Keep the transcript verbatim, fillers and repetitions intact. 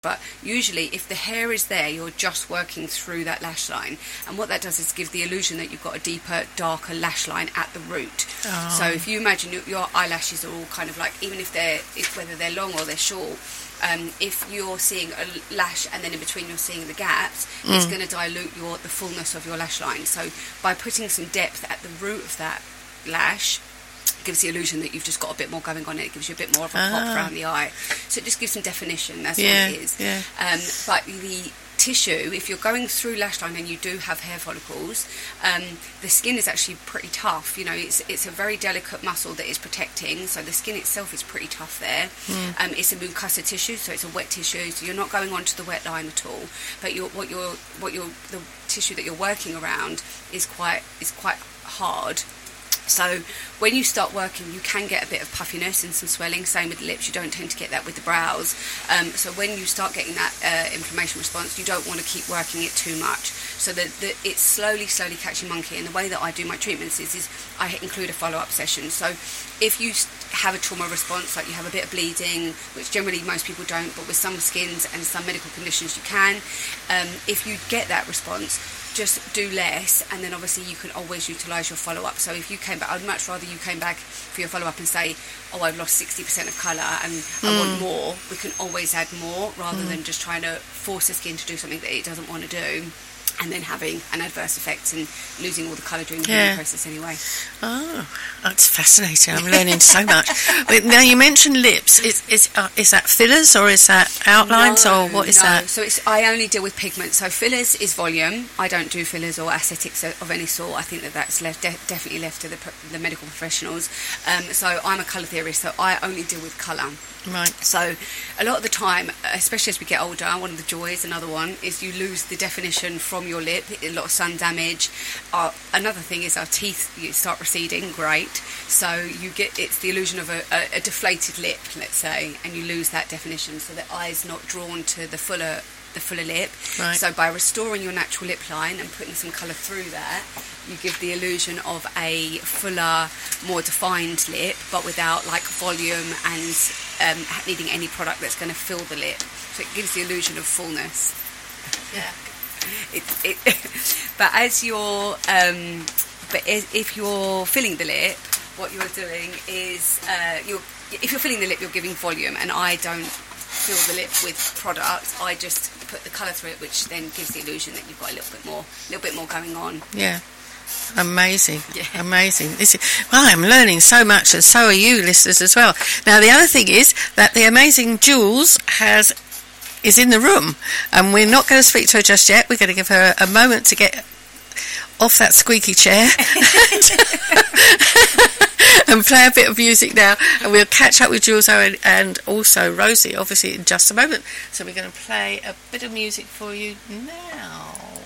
But usually if the hair is there, you're just working through that lash line, and what that does is give the illusion that you've got a deeper, darker lash line at the root. Oh. So if you imagine your, your eyelashes are all kind of like, even if they're if, whether they're long or they're short, um, if you're seeing a lash and then in between you're seeing the gaps, mm. it's going to dilute your the fullness of your lash line. So by putting some depth at the root of that lash, gives the illusion that you've just got a bit more going on. It gives you a bit more of a pop ah. around the eye, so it just gives some definition. That's yeah, what it is. Yeah. Um, but the tissue, if you're going through lash line and you do have hair follicles, um, the skin is actually pretty tough. You know, it's it's a very delicate muscle that is protecting, so the skin itself is pretty tough there. Mm. Um, it's a mucosa tissue, so it's a wet tissue, so you're not going onto the wet line at all. But you're, what you're what you're the tissue that you're working around is quite is quite hard. So when you start working, you can get a bit of puffiness and some swelling. Same with the lips. You don't tend to get that with the brows. Um, so when you start getting that uh, inflammation response, you don't want to keep working it too much. So that it's slowly, slowly catching monkey. And the way that I do my treatments is, is I include a follow-up session. So if you have a trauma response, like you have a bit of bleeding, which generally most people don't, but with some skins and some medical conditions you can, um, if you get that response, just do less, and then obviously you can always utilise your follow-up. So if you came back, I'd much rather you came back for your follow-up and say, oh, I've lost sixty percent of colour and mm. I want more. We can always add more, rather mm. than just trying to force the skin to do something that it doesn't want to do, and then having an adverse effect and losing all the colour during the yeah. healing process anyway. Oh, that's fascinating. I'm learning so much. Wait, now, you mentioned lips. Is is, uh, is that fillers or is that outlines no, or what is no. that? So it's, I only deal with pigment. So fillers is volume. I don't do fillers or aesthetics of any sort. I think that that's left, de- definitely left to the, the medical professionals. Um, so I'm a colour theorist, so I only deal with colour. Right. So a lot of the time, especially as we get older, one of the joys, another one, is you lose the definition from your lip. A lot of sun damage. Uh, another thing is our teeth you start receding. Great. So you get, it's the illusion of a, a, a deflated lip, let's say, and you lose that definition. So the eye's not drawn to the fuller the fuller lip. Right. So by restoring your natural lip line and putting some colour through that, you give the illusion of a fuller, more defined lip, but without like volume and um, needing any product that's going to fill the lip. So it gives the illusion of fullness. Yeah. It, it, but as you're, um, but if you're filling the lip, what you're doing is, uh, you're, if you're filling the lip, you're giving volume, and I don't fill the lip with product. I just put the colour through it, which then gives the illusion that you've got a little bit more, a little bit more going on. Yeah. Amazing, yeah. amazing. This is, well, I'm learning so much, and so are you, listeners, as well. Now, the other thing is that the amazing Jules has is in the room, and we're not going to speak to her just yet. We're going to give her a moment to get off that squeaky chair and play a bit of music now, and we'll catch up with Jules Owen and also Rosie, obviously, in just a moment. So we're going to play a bit of music for you now.